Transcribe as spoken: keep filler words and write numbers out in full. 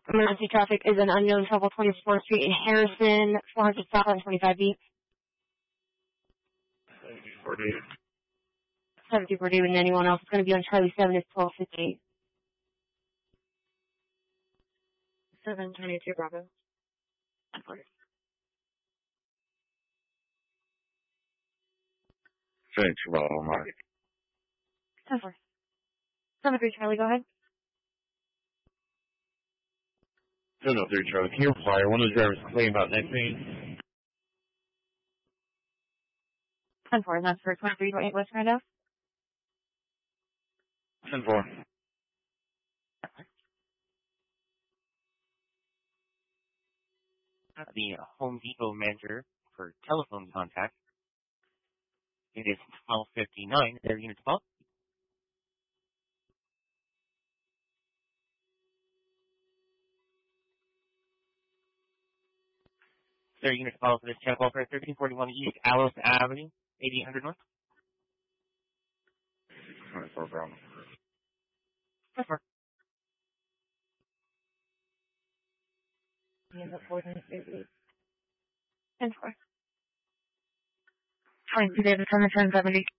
Emergency traffic is an unknown trouble, twenty-fourth Street in Harrison, four hundred south on twenty-five B. seventy-two forty. seventy-two forty with anyone else. It's going to be on Charlie seven, it's twelve fifty. seven twenty-two Bravo. Thanks, Bravo, Mark. ten four. seven three Charlie, go ahead. seven oh three Charlie, can you reply? One of the drivers complained about neck pain. ten four, and that's for twenty-three twenty-eight West Randolph. ten four. The Home Depot manager for telephone contact. It is twelve fifty-nine. Their unit twelve. Their unit twelve for this check call for thirteen forty-one East Alice Avenue, eighty-eight hundred North. twenty-four Bravo. ten four. ten four. twenty-two Davis on the ten seventy.